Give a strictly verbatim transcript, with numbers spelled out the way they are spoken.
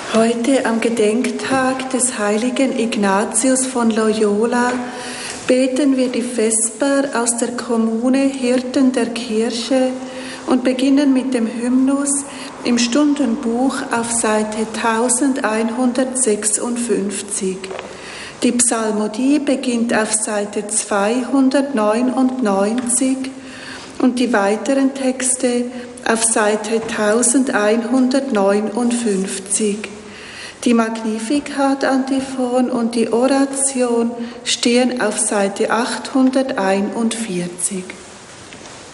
Heute am Gedenktag des heiligen Ignatius von Loyola beten wir die Vesper aus der Kommune Hirten der Kirche und beginnen mit dem Hymnus im Stundenbuch auf Seite elfhundertsechsundfünfzig. Die Psalmodie beginnt auf Seite zweihundertneunundneunzig und die weiteren Texte auf Seite elfhundertneunundfünfzig. Die Magnificat-Antiphon und die Oration stehen auf Seite achthunderteinundvierzig.